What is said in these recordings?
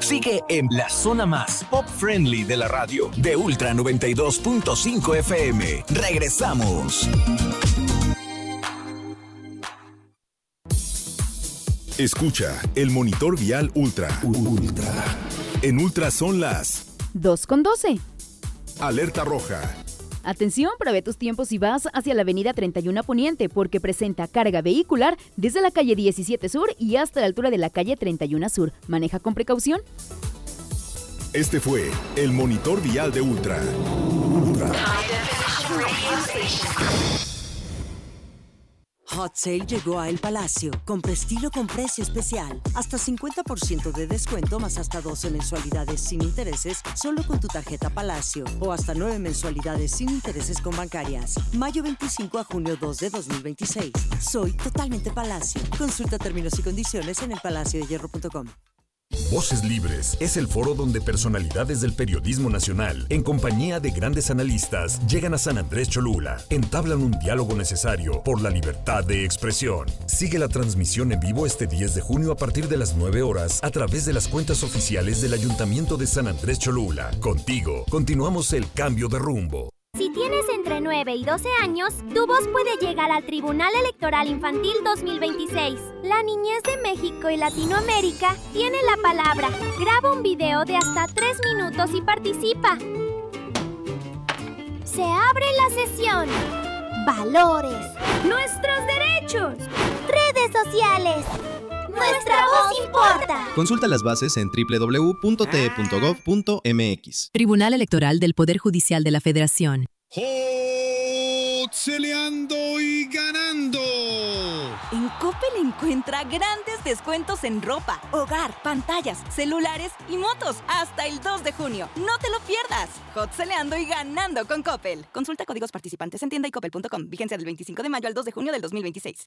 Sigue en la zona más pop-friendly de la radio, de Ultra 92.5 FM. Regresamos. Escucha el monitor vial Ultra. En Ultra son las 2:12. Alerta roja. Atención, prevé tus tiempos si vas hacia la avenida 31 Poniente, porque presenta carga vehicular desde la calle 17 Sur y hasta la altura de la calle 31 Sur. Maneja con precaución. Este fue el monitor vial de Ultra. Hot Sale llegó a El Palacio. Compra estilo con precio especial. Hasta 50% de descuento más hasta 12 mensualidades sin intereses solo con tu tarjeta Palacio. O hasta 9 mensualidades sin intereses con bancarias. Mayo 25 a junio 2 de 2026. Soy totalmente Palacio. Consulta términos y condiciones en elpalaciodehierro.com. Voces Libres es el foro donde personalidades del periodismo nacional, en compañía de grandes analistas, llegan a San Andrés Cholula, entablan un diálogo necesario por la libertad de expresión. Sigue la transmisión en vivo este 10 de junio a partir de las 9 horas a través de las cuentas oficiales del Ayuntamiento de San Andrés Cholula. Contigo, continuamos el cambio de rumbo. Si tienes entre 9 y 12 años, tu voz puede llegar al Tribunal Electoral Infantil 2026. La niñez de México y Latinoamérica tiene la palabra. Graba un video de hasta 3 minutos y participa. Se abre la sesión. Valores. Nuestros derechos. Redes sociales. ¡Nuestra voz importa! Consulta las bases en www.te.gov.mx. Tribunal Electoral del Poder Judicial de la Federación. ¡Celeando y ganando! En Coppel encuentra grandes descuentos en ropa, hogar, pantallas, celulares y motos hasta el 2 de junio. ¡No te lo pierdas! Celeando y ganando con Coppel. Consulta códigos participantes en tienda y coppel.com. Vigencia del 25 de mayo al 2 de junio del 2026.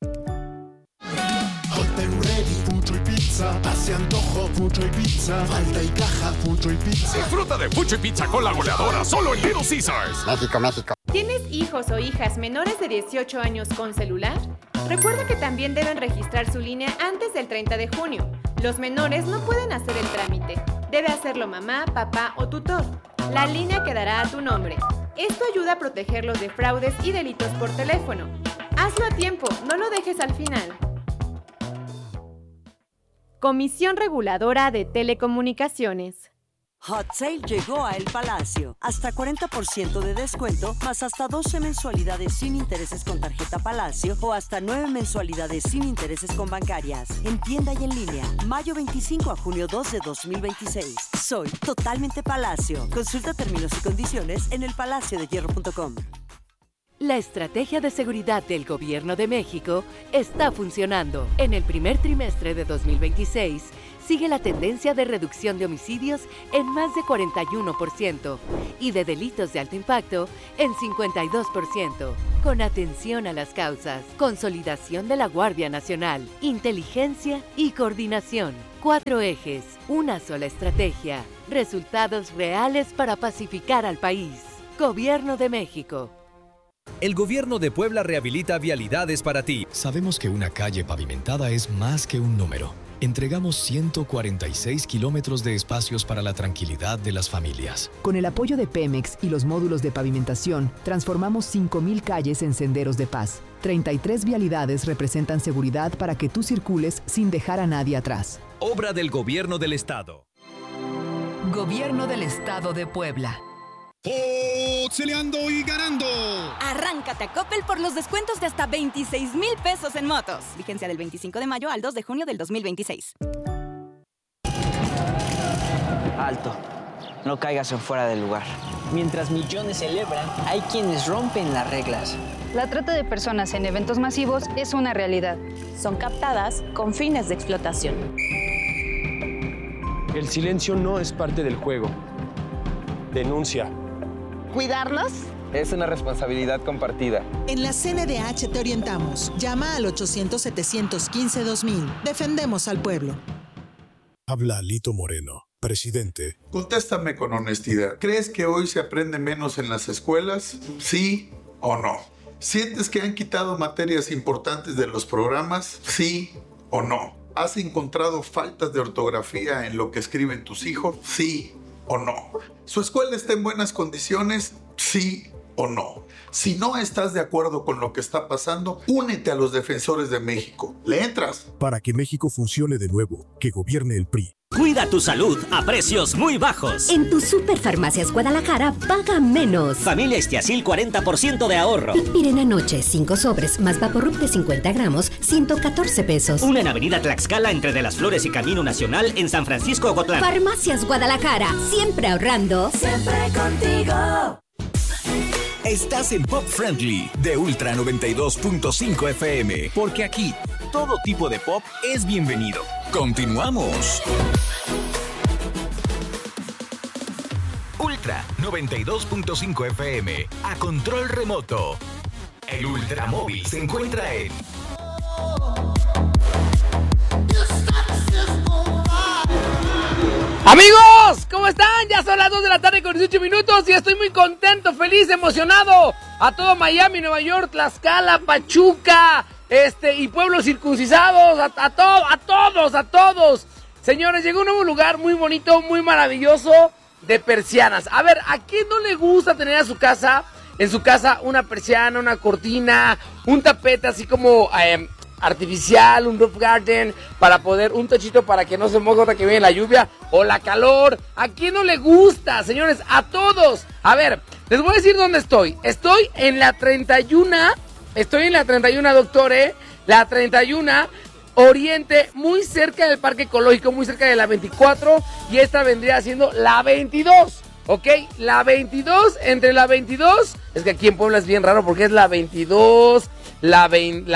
Hotel ready, Fucho y pizza. Hace antojo, Fucho y pizza. Falta y caja, Fucho y pizza. Disfruta de Fucho y pizza con la goleadora solo en Little Caesars. México, México. ¿Tienes hijos o hijas menores de 18 años con celular? Recuerda que también deben registrar su línea antes del 30 de junio. Los menores no pueden hacer el trámite. Debe hacerlo mamá, papá o tutor. La línea quedará a tu nombre. Esto ayuda a protegerlos de fraudes y delitos por teléfono. Hazlo a tiempo, no lo dejes al final. Comisión Reguladora de Telecomunicaciones. Hot Sale llegó a El Palacio. Hasta 40% de descuento, más hasta 12 mensualidades sin intereses con tarjeta Palacio o hasta 9 mensualidades sin intereses con bancarias. En tienda y en línea. Mayo 25 a junio 2 de 2026. Soy totalmente Palacio. Consulta términos y condiciones en elpalaciodehierro.com. La estrategia de seguridad del Gobierno de México está funcionando. En el primer trimestre de 2026, sigue la tendencia de reducción de homicidios en más de 41% y de delitos de alto impacto en 52%. Con atención a las causas, consolidación de la Guardia Nacional, inteligencia y coordinación. 4 ejes, una sola estrategia. Resultados reales para pacificar al país. Gobierno de México. El Gobierno de Puebla rehabilita vialidades para ti. Sabemos que una calle pavimentada es más que un número. Entregamos 146 kilómetros de espacios para la tranquilidad de las familias. Con el apoyo de Pemex y los módulos de pavimentación, transformamos 5,000 calles en senderos de paz. 33 vialidades representan seguridad para que tú circules sin dejar a nadie atrás. Obra del Gobierno del Estado. Gobierno del Estado de Puebla. ¡Celeando y ganando! Arráncate a Coppel por los descuentos de hasta 26,000 pesos en motos. Vigencia del 25 de mayo al 2 de junio del 2026. Alto. No caigas en fuera del lugar. Mientras millones celebran, hay quienes rompen las reglas. La trata de personas en eventos masivos es una realidad. Son captadas con fines de explotación. El silencio no es parte del juego. Denuncia. ¿Cuidarnos? Es una responsabilidad compartida. En la CNDH te orientamos. Llama al 800-715-2000. Defendemos al pueblo. Habla Lito Moreno, presidente. Contéstame con honestidad. ¿Crees que hoy se aprende menos en las escuelas? ¿Sí o no? ¿Sientes que han quitado materias importantes de los programas? ¿Sí o no? ¿Has encontrado faltas de ortografía en lo que escriben tus hijos? ¿Sí o no? ¿Su escuela está en buenas condiciones? ¿Sí o no? Si no estás de acuerdo con lo que está pasando, únete a los Defensores de México. ¿Le entras? Para que México funcione de nuevo, que gobierne el PRI. Cuida tu salud a precios muy bajos. En tu Superfarmacias Guadalajara paga menos. Familia Estiacil 40% de ahorro. Pirena Noche 5 sobres más Vaporub de 50 gramos 114 pesos. Una en Avenida Tlaxcala entre De las Flores y Camino Nacional en San Francisco Ocotlán. Farmacias Guadalajara, siempre ahorrando, siempre contigo. Estás en Pop Friendly de Ultra 92.5 FM, porque aquí todo tipo de pop es bienvenido. Continuamos. Ultra 92.5 FM, a control remoto. El Ultramóvil se encuentra en... Amigos, ¿cómo están? Ya son las 2 de la tarde con 18 minutos y estoy muy contento, feliz, emocionado. A todo Miami, Nueva York, Tlaxcala, Pachuca, y pueblos circuncisados, a todos. Señores, llegó un nuevo lugar muy bonito, muy maravilloso de persianas. A ver, ¿a quién no le gusta tener en su casa una persiana, una cortina, un tapete así como artificial, un roof garden, para poder, un techito para que no se moje ahora que viene la lluvia o la calor? ¿A quién no le gusta, señores? A todos. A ver, les voy a decir dónde estoy. Estoy en la 31, doctor, la 31 Oriente, muy cerca del Parque Ecológico, muy cerca de la 24, y esta vendría siendo la 22. ¿Ok? La 22, entre la 22, es que aquí en Puebla es bien raro porque es la 22, la 20,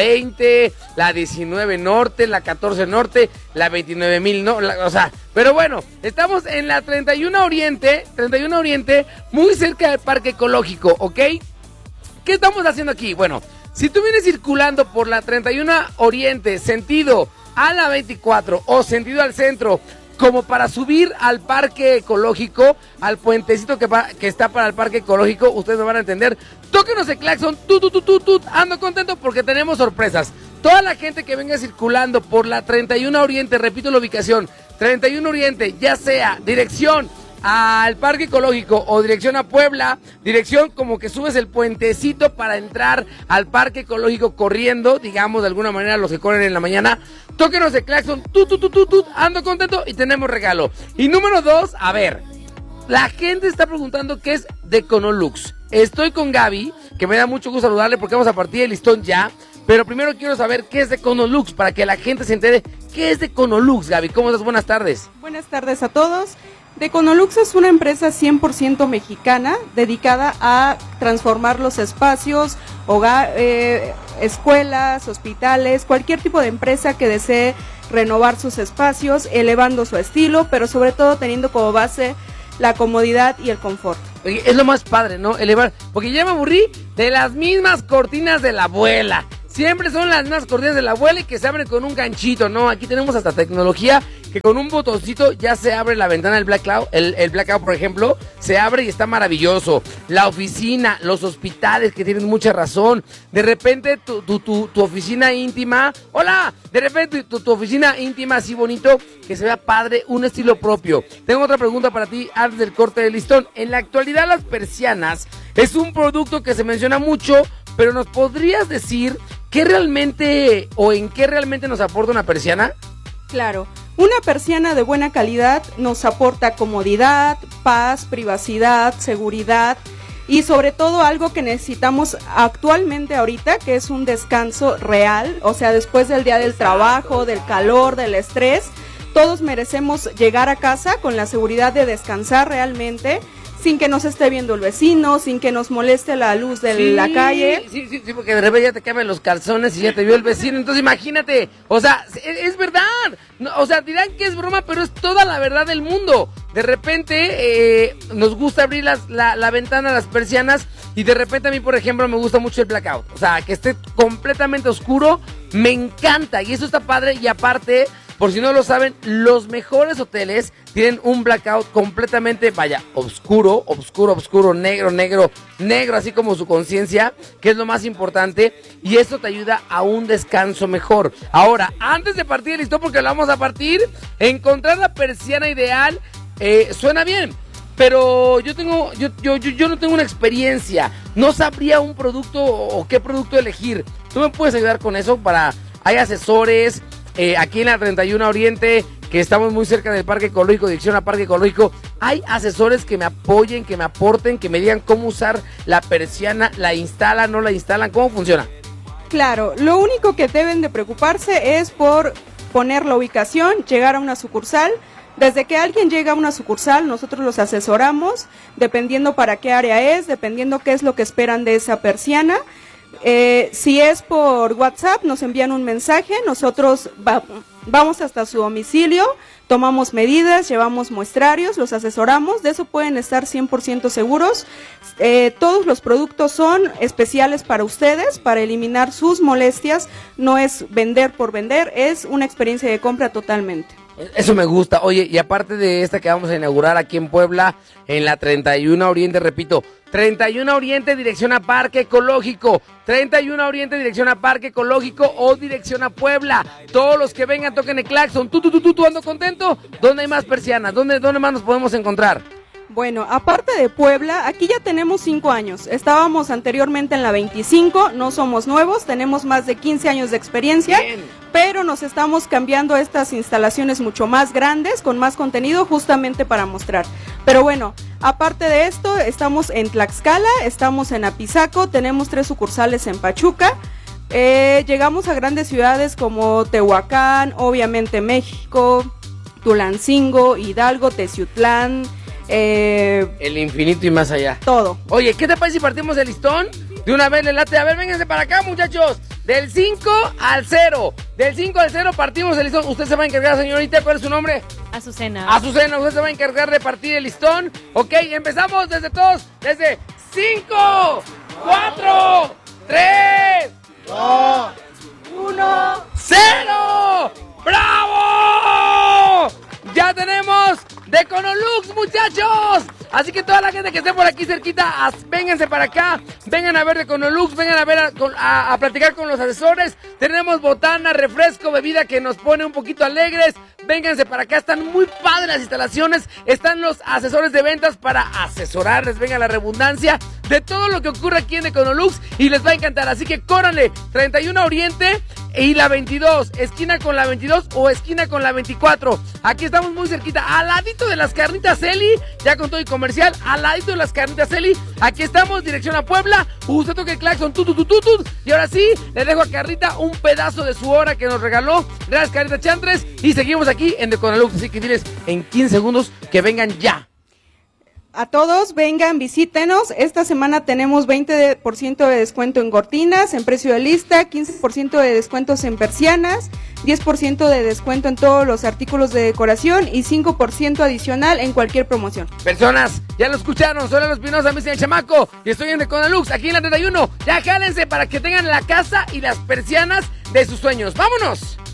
la 19 Norte, la 14 Norte, la 29,000, ¿no? Pero bueno, estamos en la 31 Oriente, muy cerca del Parque Ecológico, ¿ok? ¿Qué estamos haciendo aquí? Bueno, si tú vienes circulando por la 31 Oriente, sentido a la 24 o sentido al centro, como para subir al Parque Ecológico, al puentecito que está para el Parque Ecológico, ustedes me van a entender. Tóquenos el claxon, tut. Ando contento porque tenemos sorpresas. Toda la gente que venga circulando por la 31 Oriente, repito la ubicación, 31 Oriente, ya sea dirección al Parque Ecológico o dirección a Puebla, dirección como que subes el puentecito para entrar al Parque Ecológico corriendo, digamos de alguna manera los que corren en la mañana, tóquenos el claxon, ando contento y tenemos regalo. Y número 2, a ver, la gente está preguntando qué es Deconolux. Estoy con Gaby, que me da mucho gusto saludarle porque vamos a partir del listón ya, pero primero quiero saber qué es Deconolux para que la gente se entere qué es Deconolux. Gaby, ¿cómo estás? Buenas tardes. Buenas tardes a todos. Deconolux es una empresa 100% mexicana dedicada a transformar los espacios, hogar, escuelas, hospitales, cualquier tipo de empresa que desee renovar sus espacios, elevando su estilo, pero sobre todo teniendo como base la comodidad y el confort. Oye, es lo más padre, ¿no? Elevar, porque ya me aburrí de las mismas cortinas de la abuela. Siempre son las mismas cortinas de la abuela y que se abren con un ganchito, ¿no? Aquí tenemos hasta tecnología que con un botoncito ya se abre la ventana del blackout. El blackout, por ejemplo, se abre y está maravilloso. La oficina, los hospitales, que tienen mucha razón. De repente tu oficina íntima, ¡hola! De repente tu oficina íntima así bonito, que se vea padre, un estilo propio. Tengo otra pregunta para ti antes del corte del listón. En la actualidad las persianas es un producto que se menciona mucho, pero ¿nos podrías decir qué realmente o en qué realmente nos aporta una persiana? Claro, una persiana de buena calidad nos aporta comodidad, paz, privacidad, seguridad y sobre todo algo que necesitamos actualmente ahorita, que es un descanso real, o sea, después del día del trabajo, del calor, del estrés, todos merecemos llegar a casa con la seguridad de descansar realmente, sin que nos esté viendo el vecino, sin que nos moleste la luz de la calle. Sí, porque de repente ya te cambian los calzones y ya te vio el vecino, entonces imagínate, o sea, es verdad, no, o sea, dirán que es broma, pero es toda la verdad del mundo. De repente nos gusta abrir la ventana, las persianas, y de repente a mí, por ejemplo, me gusta mucho el blackout, o sea, que esté completamente oscuro, me encanta, y eso está padre, y aparte por si no lo saben, los mejores hoteles tienen un blackout completamente, oscuro, negro, así como su conciencia, que es lo más importante, y eso te ayuda a un descanso mejor. Ahora, antes de partir el listón, porque lo vamos a partir, encontrar la persiana ideal suena bien, pero yo no tengo una experiencia, no sabría un producto o qué producto elegir. ¿Tú me puedes ayudar con eso? Hay asesores aquí en la 31 Oriente, que estamos muy cerca del Parque Ecológico, dirección a Parque Ecológico. Hay asesores que me apoyen, que me aporten, que me digan cómo usar la persiana, la instalan, no la instalan, ¿cómo funciona? Claro, lo único que deben de preocuparse es por poner la ubicación, llegar a una sucursal. Desde que alguien llega a una sucursal, nosotros los asesoramos, dependiendo para qué área es, dependiendo qué es lo que esperan de esa persiana. Si es por WhatsApp, nos envían un mensaje, nosotros vamos hasta su domicilio, tomamos medidas, llevamos muestrarios, los asesoramos, de eso pueden estar 100% seguros. Todos los productos son especiales para ustedes, para eliminar sus molestias, no es vender por vender, es una experiencia de compra totalmente. Eso me gusta. Oye, y aparte de esta que vamos a inaugurar aquí en Puebla, en la 31 Oriente, repito, 31 Oriente, dirección a Parque Ecológico, 31 Oriente, dirección a Parque Ecológico o dirección a Puebla. Todos los que vengan toquen el claxon. ¿Tú ando contento? ¿Dónde hay más persianas? ¿Dónde más nos podemos encontrar? Bueno, aparte de Puebla, aquí ya tenemos 5 años. Estábamos anteriormente en la 25, no somos nuevos, tenemos más de 15 años de experiencia. Bien. Pero nos estamos cambiando a estas instalaciones mucho más grandes, con más contenido, justamente para mostrar. Pero bueno, aparte de esto, estamos en Tlaxcala, estamos en Apizaco, tenemos 3 sucursales en Pachuca. Llegamos a grandes ciudades como Tehuacán, obviamente México, Tulancingo, Hidalgo, Teciutlán. El infinito y más allá. Todo. Oye, ¿qué te parece si partimos el listón? De una vez le late. A ver, vénganse para acá, muchachos. Del 5 al 0. Del 5 al 0 partimos el listón. Usted se va a encargar, señorita. ¿Cuál es su nombre? Azucena. Azucena, usted se va a encargar de partir el listón. Ok, empezamos desde todos. Desde 5, 4, 3, 2, 1, 0. ¡Bravo! Ya tenemos de Econolux, muchachos. Así que toda la gente que esté por aquí cerquita, vénganse para acá, vengan a ver de Econolux, vengan a ver a platicar con los asesores. Tenemos botana, refresco, bebida que nos pone un poquito alegres. Vénganse para acá, están muy padres las instalaciones. Están los asesores de ventas para asesorarles, venga la redundancia, de todo lo que ocurre aquí en Econolux y les va a encantar. Así que córranle, 31 Oriente y la 22, esquina con la 22 o esquina con la 24. Aquí estamos muy cerquita, al ladito de las carnitas Eli, ya con todo y comercial, al ladito de las carnitas Eli. Aquí estamos, dirección a Puebla. Usted toca el claxon, y ahora sí, le dejo a Carlita un pedazo de su hora que nos regaló. Gracias, Carlita Chantres, y seguimos aquí en Econolux. Así que diles en 15 segundos que vengan ya. A todos, vengan, visítenos. Esta semana tenemos 20% de descuento en cortinas, en precio de lista, 15% de descuentos en persianas, 10% de descuento en todos los artículos de decoración y 5% adicional en cualquier promoción. Personas, ya lo escucharon, soy Lalo Espinosa, me dicen el chamaco, y estoy en Econolux, aquí en la 31. Ya jálense para que tengan la casa y las persianas de sus sueños. ¡Vámonos!